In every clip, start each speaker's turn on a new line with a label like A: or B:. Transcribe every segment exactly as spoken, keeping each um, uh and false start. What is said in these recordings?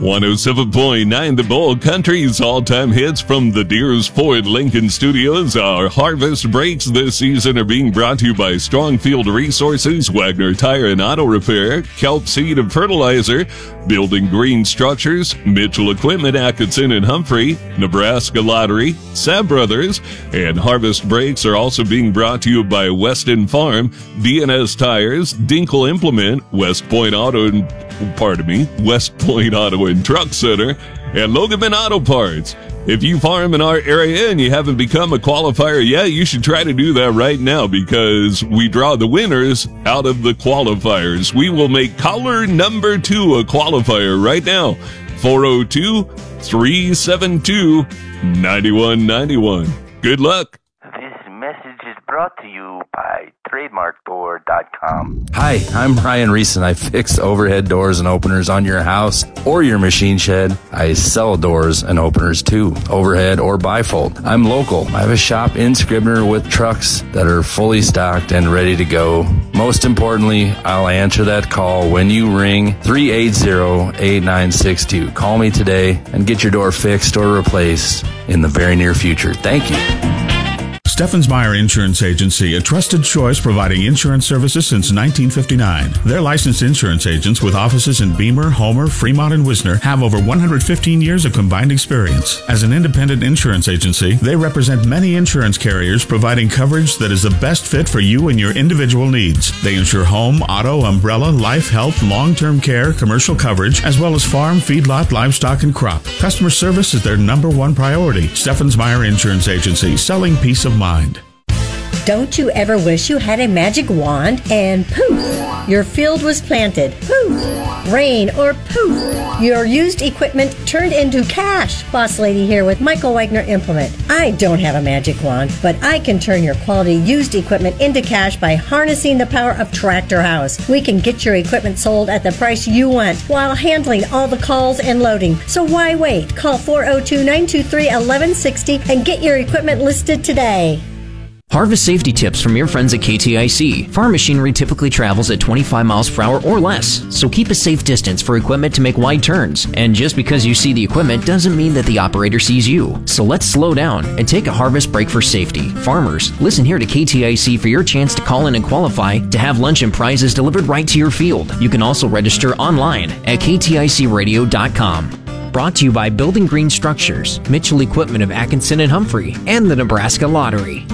A: one oh seven point nine The Bull Country's all-time hits from the Deers Ford Lincoln Studios. Our harvest breaks this season are being brought to you by Strong Field Resources, Wagner Tire and Auto Repair, Kelp Seed and Fertilizer, Building Green Structures, Mitchell Equipment, Atkinson and Humphrey, Nebraska Lottery, Sam Brothers, and harvest breaks are also being brought to you by Weston Farm, D N S Tires, Dinkle Implement, West Point Auto and pardon me, West Point Auto and Truck Center, and Loganman Auto Parts. If you farm in our area and you haven't become a qualifier yet, you should try to do that right now because we draw the winners out of the qualifiers. We will make caller number two a qualifier right now. four oh two, three seven two, nine one nine one. Good luck.
B: This message is brought to you by trademark door dot com.
C: Hi, I'm Ryan Reese, and I fix overhead doors and openers on your house or your machine shed. I sell doors and openers too, overhead or bifold. I'm local. I have a shop in Scribner with trucks that are fully stocked and ready to go. Most importantly, I'll answer that call when you ring three eight zero, eight nine six two. Call me today and get your door fixed or replaced in the very near future. Thank you.
D: Steffens Meyer Insurance Agency, a trusted choice providing insurance services since nineteen fifty-nine. Their licensed insurance agents with offices in Beamer, Homer, Fremont, and Wisner have over one hundred fifteen years of combined experience. As an independent insurance agency, they represent many insurance carriers providing coverage that is the best fit for you and your individual needs. They insure home, auto, umbrella, life, health, long-term care, commercial coverage, as well as farm, feedlot, livestock, and crop. Customer service is their number one priority. Steffens Meyer Insurance Agency, selling peace of mind. Mind.
E: Don't you ever wish you had a magic wand and poof, your field was planted, poof, rain or poof, your used equipment turned into cash? Boss Lady here with Michael Wagner Implement. I don't have a magic wand, but I can turn your quality used equipment into cash by harnessing the power of Tractor House. We can get your equipment sold at the price you want while handling all the calls and loading. So why wait? Call four oh two, nine two three, one one six oh and get your equipment listed today.
F: Harvest safety tips from your friends at K T I C. Farm machinery typically travels at twenty-five miles per hour or less, so keep a safe distance for equipment to make wide turns. And just because you see the equipment doesn't mean that the operator sees you. So let's slow down and take a harvest break for safety. Farmers, listen here to K T I C for your chance to call in and qualify to have lunch and prizes delivered right to your field. You can also register online at K T I C radio dot com. Brought to you by Building Green Structures, Mitchell Equipment of Atkinson and Humphrey, and the Nebraska Lottery.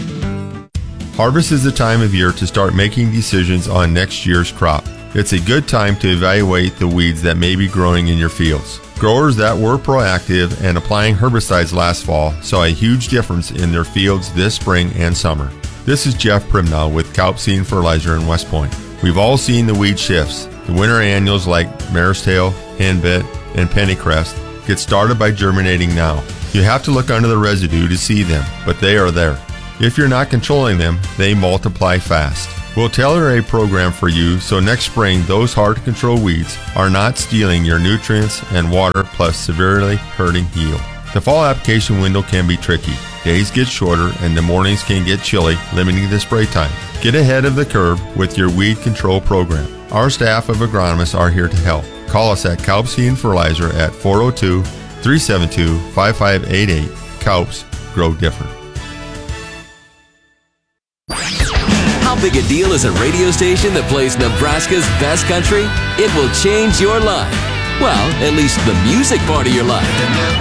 G: Harvest is the time of year to start making decisions on next year's crop. It's a good time to evaluate the weeds that may be growing in your fields. Growers that were proactive and applying herbicides last fall saw a huge difference in their fields this spring and summer. This is Jeff Primnall with Kelp Seed and Fertilizer in West Point. We've all seen the weed shifts. The winter annuals like Mare's Tail, Henbit, and Pennycrest get started by germinating now. You have to look under the residue to see them, but they are there. If you're not controlling them, they multiply fast. We'll tailor a program for you so next spring those hard-to-control weeds are not stealing your nutrients and water plus severely hurting yield. The fall application window can be tricky. Days get shorter and the mornings can get chilly, limiting the spray time. Get ahead of the curve with your weed control program. Our staff of agronomists are here to help. Call us at Kelp Seed and Fertilizer at four oh two, three seven two, five five eight eight. Kelps, grow different.
H: How big a deal is a radio station that plays Nebraska's best country? It will change your life. Well, at least the music part of your life.